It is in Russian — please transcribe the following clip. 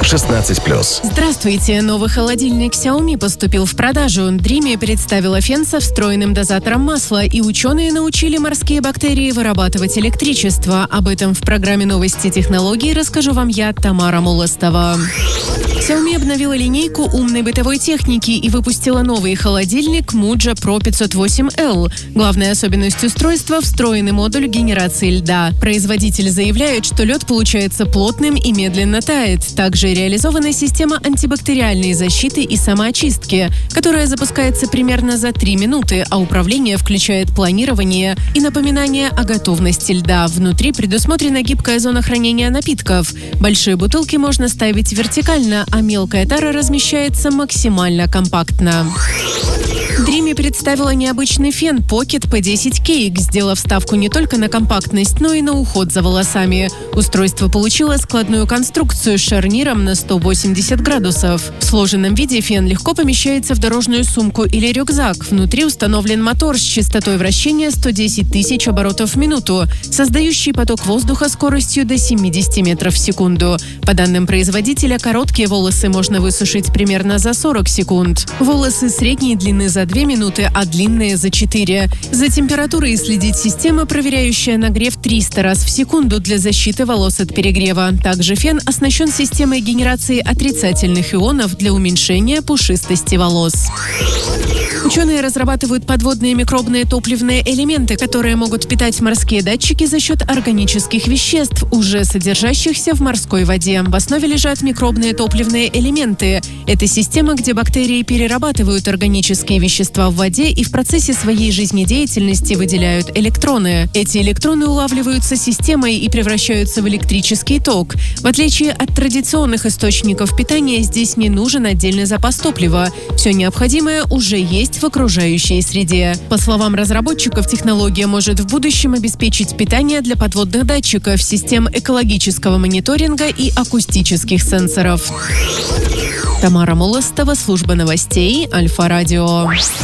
16+. Здравствуйте! Новый холодильник Xiaomi поступил в продажу. Dreame представила фен со встроенным дозатором масла, и ученые научили морские бактерии вырабатывать электричество. Об этом в программе «Новости технологий» расскажу вам я, Тамара Молостова. Xiaomi обновила линейку умной бытовой техники и выпустила новый холодильник Muja Pro 508L. Главная особенность устройства – встроенный модуль генерации льда. Производитель заявляет, что лед получается плотным и медленно тает. Также реализована система антибактериальной защиты и самоочистки, которая запускается примерно за 3 минуты, а управление включает планирование и напоминание о готовности льда. Внутри предусмотрена гибкая зона хранения напитков. Большие бутылки можно ставить вертикально, а мелкая тара размещается максимально компактно. Dreame представила необычный фен Pocket P10 Cake, сделав ставку не только на компактность, но и на уход за волосами. Устройство получило складную конструкцию с шарниром на 180 градусов. В сложенном виде фен легко помещается в дорожную сумку или рюкзак. Внутри установлен мотор с частотой вращения 110 тысяч оборотов в минуту, создающий поток воздуха скоростью до 70 метров в секунду. По данным производителя, короткие волосы можно высушить примерно за 40 секунд. Волосы средней длины за 2 минуты, а длинные за 4. За температурой следит система, проверяющая нагрев 300 раз в секунду для защиты волос от перегрева. Также фен оснащен системой генерации отрицательных ионов для уменьшения пушистости волос. Ученые разрабатывают подводные микробные топливные элементы, которые могут питать морские датчики за счет органических веществ, уже содержащихся в морской воде. В основе лежат микробные топливные элементы. Это система, где бактерии перерабатывают органические вещества в воде и в процессе своей жизнедеятельности выделяют электроны. Эти электроны улавливаются системой и превращаются в электрический ток. В отличие от традиционных источников питания, здесь не нужен отдельный запас топлива. Все необходимое уже есть в окружающей среде. По словам разработчиков, технология может в будущем обеспечить питание для подводных датчиков, систем экологического мониторинга и акустических сенсоров. Тамара Молостова, служба новостей Альфа-Радио.